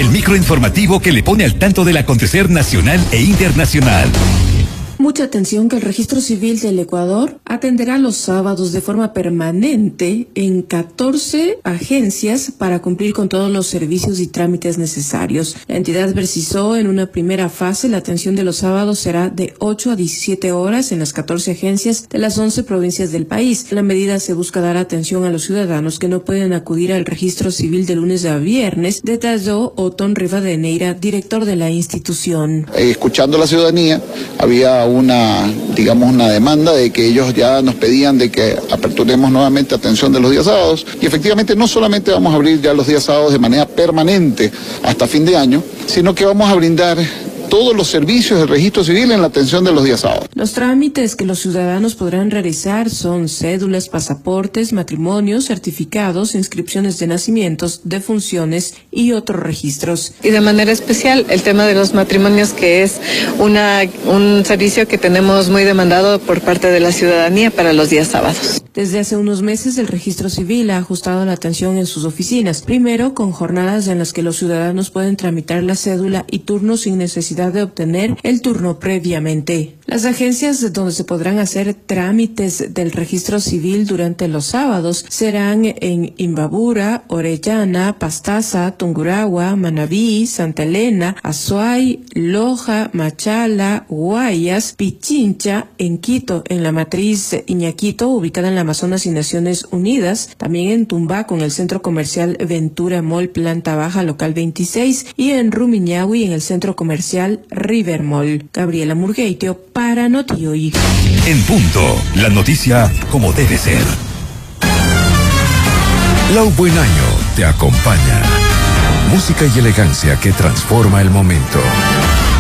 el microinformativo que le pone al tanto del acontecer nacional e internacional. Mucha atención que el Registro Civil del Ecuador atenderá los sábados de forma permanente en 14 agencias para cumplir con todos los servicios y trámites necesarios. La entidad precisó en una primera fase la atención de los sábados será de 8 a 17 horas en las 14 agencias de las 11 provincias del país. La medida se busca dar atención a los ciudadanos que no pueden acudir al Registro Civil de lunes a viernes, detalló Otón Rivadeneira, director de la institución. Escuchando a la ciudadanía, había una demanda de que ellos ya nos pedían de que aperturemos nuevamente atención de los días sábados, y efectivamente no solamente vamos a abrir ya los días sábados de manera permanente hasta fin de año, sino que vamos a brindar todos los servicios del registro civil en la atención de los días sábados. Los trámites que los ciudadanos podrán realizar son cédulas, pasaportes, matrimonios, certificados, inscripciones de nacimientos, defunciones y otros registros. Y de manera especial el tema de los matrimonios, que es un servicio que tenemos muy demandado por parte de la ciudadanía para los días sábados. Desde hace unos meses el Registro Civil ha ajustado la atención en sus oficinas, primero con jornadas en las que los ciudadanos pueden tramitar la cédula y turnos sin necesidad de obtener el turno previamente. Las agencias donde se podrán hacer trámites del registro civil durante los sábados serán en Imbabura, Orellana, Pastaza, Tungurahua, Manabí, Santa Elena, Azuay, Loja, Machala, Guayas, Pichincha, en Quito, en la matriz Iñaquito, ubicada en la Amazonas y Naciones Unidas, también en Tumbaco, en el centro comercial Ventura Mall, planta baja, local 26, y en Rumiñahui, en el centro comercial River Mall. Gabriela Murgueitio para Notioy. En punto, la noticia como debe ser. Lau Buen Año te acompaña. Música y elegancia que transforma el momento.